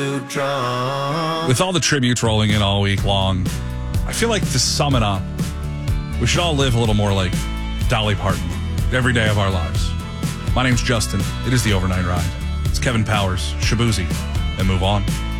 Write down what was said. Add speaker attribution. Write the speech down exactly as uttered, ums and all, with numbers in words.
Speaker 1: With all the tributes rolling in all week long, I feel like to sum it up, we should all live a little more like Dolly Parton every day of our lives. My name's Justin. It is the Overnight Ride. It's Kevin Powers, Shabuzi, and move on.